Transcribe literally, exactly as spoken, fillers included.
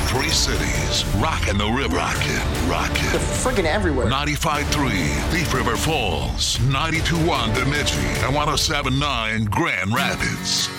Three cities, rockin' the river. Rockin', rockin'. They're freaking everywhere. ninety-five point three Thief River Falls, ninety-two point one Bemidji, and one oh seven point nine Grand Rapids.